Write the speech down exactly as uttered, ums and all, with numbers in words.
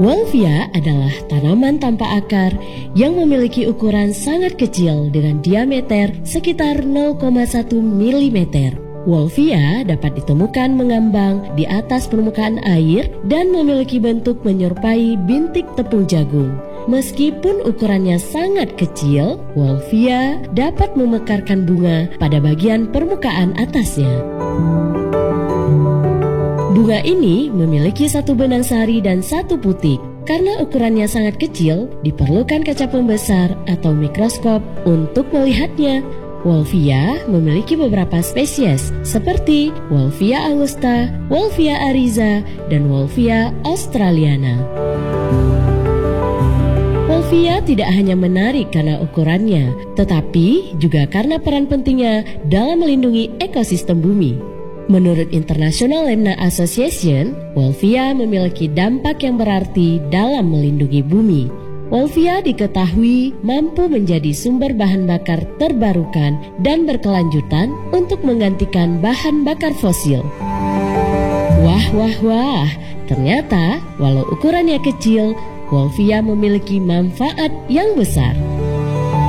Wolffia adalah tanaman tanpa akar yang memiliki ukuran sangat kecil dengan diameter sekitar nol koma satu milimeter. Wolffia dapat ditemukan mengambang di atas permukaan air dan memiliki bentuk menyerupai bintik tepung jagung. Meskipun ukurannya sangat kecil, Wolffia dapat memekarkan bunga pada bagian permukaan atasnya. Bunga ini memiliki satu benang sari dan satu putik. Karena ukurannya sangat kecil, diperlukan kaca pembesar atau mikroskop untuk melihatnya. Wolffia memiliki beberapa spesies seperti Wolffia angusta, Wolffia ariza, dan Wolffia australiana. Wolffia tidak hanya menarik karena ukurannya, tetapi juga karena peran pentingnya dalam melindungi ekosistem bumi. Menurut International Lemna Association, Wolffia memiliki dampak yang berarti dalam melindungi bumi. Wolffia diketahui mampu menjadi sumber bahan bakar terbarukan dan berkelanjutan untuk menggantikan bahan bakar fosil. Wah, wah, wah, ternyata walau ukurannya kecil, Wolffia memiliki manfaat yang besar.